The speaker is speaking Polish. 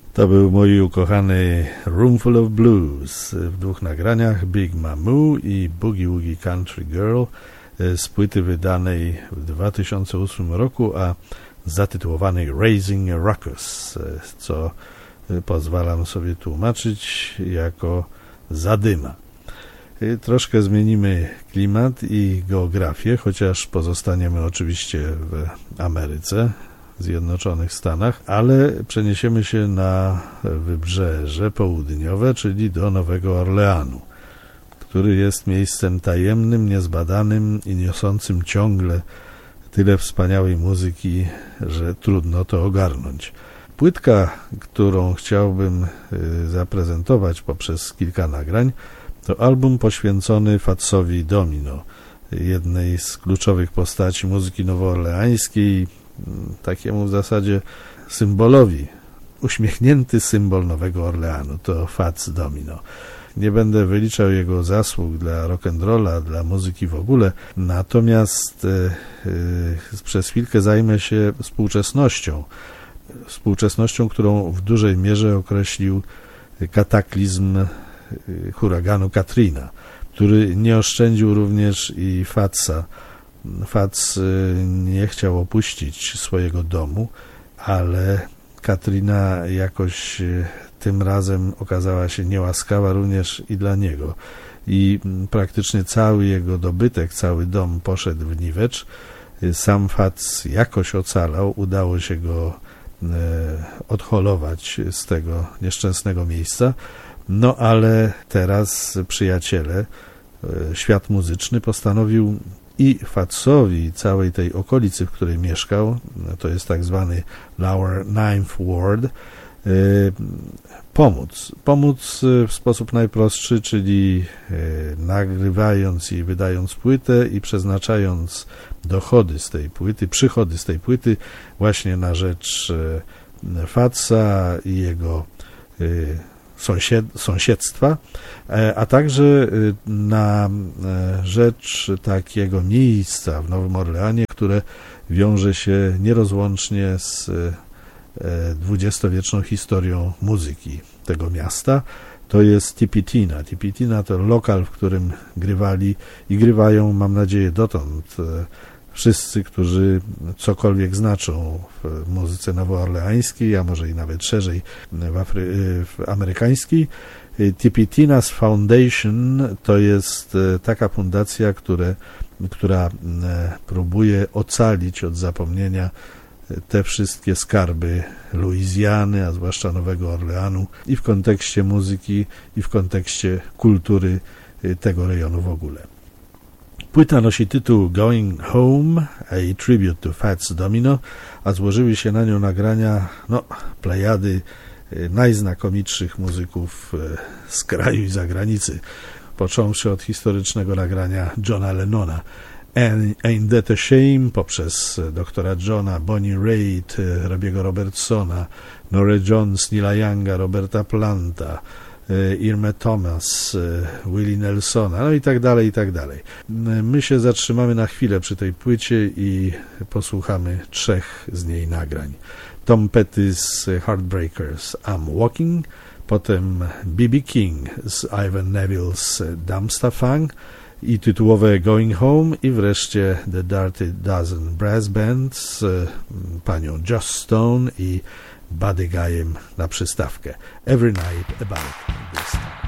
To był mój ukochany Roomful of Blues w dwóch nagraniach, Big Mamu i Boogie Woogie Country Girl z płyty wydanej w 2008 roku, a zatytułowanej Raising a Ruckus, co pozwalam sobie tłumaczyć jako zadyma. Troszkę zmienimy klimat i geografię, chociaż pozostaniemy oczywiście w Ameryce, Zjednoczonych Stanach, ale przeniesiemy się na wybrzeże południowe, czyli do Nowego Orleanu, który jest miejscem tajemnym, niezbadanym i niosącym ciągle tyle wspaniałej muzyki, że trudno to ogarnąć. Płytka, którą chciałbym zaprezentować poprzez kilka nagrań, to album poświęcony Fatsowi Domino, jednej z kluczowych postaci muzyki nowoorleańskiej, takiemu w zasadzie symbolowi, uśmiechnięty symbol Nowego Orleanu, to Fats Domino. Nie będę wyliczał jego zasług dla rock'n'rolla, dla muzyki w ogóle, natomiast przez chwilkę zajmę się współczesnością, którą w dużej mierze określił kataklizm huraganu Katrina, który nie oszczędził również i Fatsa. Fats nie chciał opuścić swojego domu, ale Katrina jakoś tym razem okazała się niełaskawa również i dla niego. I praktycznie cały jego dobytek, cały dom poszedł w niwecz. Sam Fats jakoś ocalał, udało się go odholować z tego nieszczęsnego miejsca. No ale teraz przyjaciele, świat muzyczny postanowił i Fatsowi, i całej tej okolicy, w której mieszkał, to jest tak zwany Lower Ninth Ward, pomóc w sposób najprostszy, czyli nagrywając i wydając płytę i przeznaczając przychody z tej płyty właśnie na rzecz Fatsa i jego sąsiedztwa, a także na rzecz takiego miejsca w Nowym Orleanie, które wiąże się nierozłącznie z dwudziestowieczną historią muzyki tego miasta. To jest Tipitina. Tipitina to lokal, w którym grywali i grywają, mam nadzieję, dotąd wszyscy, którzy cokolwiek znaczą w muzyce nowoorleańskiej, a może i nawet szerzej w amerykańskiej. Tipitinas Foundation to jest taka fundacja, która próbuje ocalić od zapomnienia te wszystkie skarby Luizjany, a zwłaszcza Nowego Orleanu, i w kontekście muzyki, i w kontekście kultury tego rejonu w ogóle. Płyta nosi tytuł Going Home, a Tribute to Fats Domino, a złożyły się na nią nagrania plejady najznakomitszych muzyków z kraju i zagranicy, począwszy od historycznego nagrania Johna Lennona Ain't That a Shame, poprzez doktora Johna, Bonnie Raitt, Robiego Robertsona, Norah Jones, Neila Younga, Roberta Planta, Irmę Thomas, Willie Nelsona, no i tak dalej, i tak dalej. My się zatrzymamy na chwilę przy tej płycie i posłuchamy 3 z niej nagrań. Tom Petty z Heartbreakers, I'm Walking, potem B.B. King z Ivan Neville's Dumpster Funk i tytułowe Going Home, i wreszcie The Dirty Dozen Brass Band z panią Joss Stone i Buddy Guyem na przystawkę. Every Night About This Time.